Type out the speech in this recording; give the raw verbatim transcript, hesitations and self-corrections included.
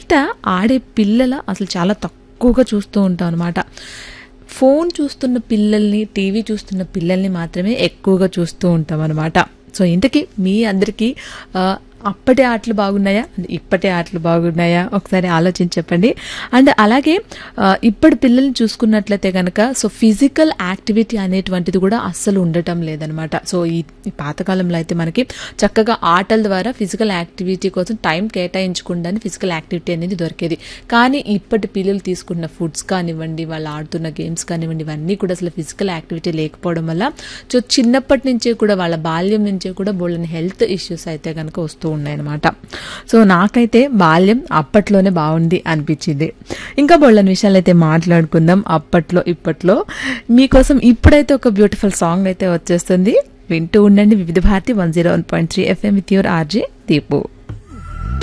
బయట ఆడే పిల్లల అసలు చాలా తక్కువగా చూస్తూ ఉంటాం అనమాట. ఫోన్ చూస్తున్న పిల్లల్ని, టీవీ చూస్తున్న పిల్లల్ని మాత్రమే ఎక్కువగా చూస్తూ ఉంటాం అనమాట. సో ఇంతకీ మీ అందరికీ అప్పటి ఆటలు బాగున్నాయా, ఇప్పటి ఆటలు బాగున్నాయా ఒకసారి ఆలోచించి చెప్పండి. అండ్ అలాగే ఇప్పటి పిల్లల్ని చూసుకున్నట్లయితే కనుక సో ఫిజికల్ యాక్టివిటీ అనేటువంటిది కూడా అస్సలు ఉండటం లేదనమాట. సో ఈ పాతకాలంలో అయితే మనకి చక్కగా ఆటల ద్వారా ఫిజికల్ యాక్టివిటీ కోసం టైం కేటాయించకుండానే ఫిజికల్ యాక్టివిటీ అనేది దొరికేది. కానీ ఇప్పటి పిల్లలు తీసుకున్న ఫుడ్స్ కానివ్వండి, వాళ్ళు ఆడుతున్న గేమ్స్ కానివ్వండి, ఇవన్నీ కూడా అసలు ఫిజికల్ యాక్టివిటీ లేకపోవడం వల్ల సో చిన్నప్పటి నుంచే కూడా వాళ్ళ బాల్యం నుంచే కూడా బోల్డని హెల్త్ ఇష్యూస్ అయితే కనుక వస్తూ ఉన్నాయన్నమాట. సో నాకైతే బాల్యం అప్పట్లోనే బాగుంది అనిపించింది. ఇంకా బోల్డని విషయాలు అయితే మాట్లాడుకుందాం అప్పట్లో ఇప్పట్లో. మీకోసం ఇప్పుడైతే ఒక బ్యూటిఫుల్ సాంగ్ అయితే వచ్చేస్తుంది, వింటూ ఉండండి వివిధ Bharati one zero one point three FM with your RJ Deepu.